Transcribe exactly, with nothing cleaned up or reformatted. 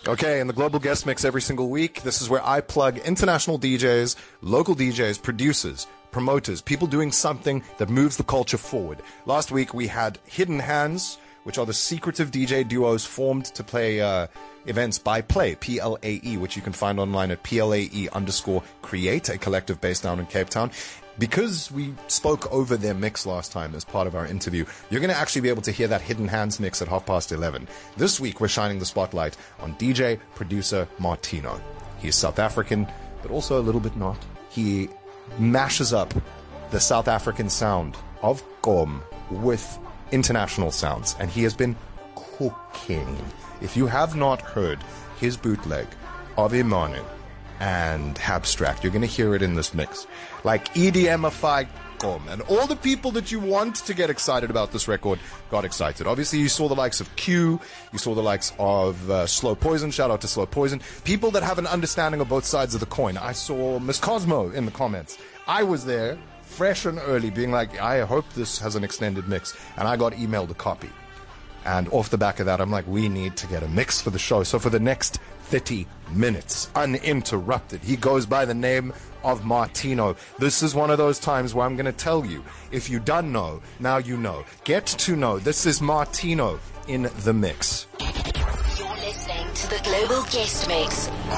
Okay, in the Global Guest Mix every single week, this is where I plug international D Js, local D Js, producers, promoters, people doing something that moves the culture forward. Last week we had Hidden Hands, which are the secretive D J duos formed to play uh, events by Play, P L A E, which you can find online at P L A E underscore create, a collective based down in Cape Town. Because we spoke over their mix last time as part of our interview, you're going to actually be able to hear that Hidden Hands mix at half past eleven. This week, we're shining the spotlight on D J producer Martino. He's South African, but also a little bit not. He mashes up the South African sound of Gqom with international sounds, and he has been cooking. If you have not heard his bootleg of Imanu and Abstract, you're going to hear it in this mix. Like E D M-ified Gqom. And all the people that you want to get excited about this record got excited. Obviously, you saw the likes of Q, you saw the likes of uh, Slow Poison, shout out to Slow Poison. People that have an understanding of both sides of the coin. I saw Miss Cosmo in the comments. I was there, fresh and early, being like, I hope this has an extended mix. And I got emailed a copy. And off the back of that, I'm like, we need to get a mix for the show. So for the next thirty minutes, uninterrupted, he goes by the name of Martino. This is one of those times where I'm going to tell you, if you don't know, now you know. Get to know. This is Martino in the mix. You're listening to the Global Guest Mix